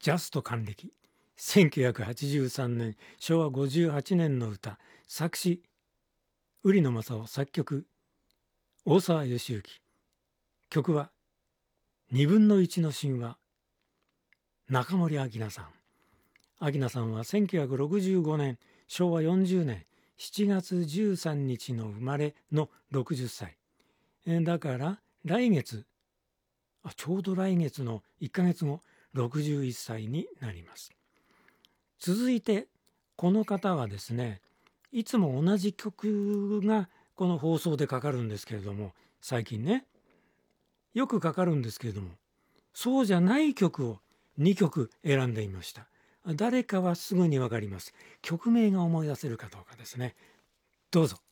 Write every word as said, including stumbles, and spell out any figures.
ジャスト還暦、せんきゅうひゃくはちじゅうさんねんしょうわごじゅうはちねんの歌、作詞売野雅夫、作曲大沢良幸、曲はにぶんのいちの神話。中森明菜さん。明菜さんはせんきゅうひゃくろくじゅうごねんしょうわよんじゅうねんしちがつじゅうさんにちの生まれのろくじゅっさい。だから来月、あちょうど来月のいっかげつご、ろくじゅういっさいになります。続いてこの方はですね、いつも同じ曲がこの放送でかかるんですけれども、最近ねよくかかるんですけれども、そうじゃない曲をにきょく選んでみました。誰かはすぐにわかります。曲名が思い出せるかどうかですね。どうぞ。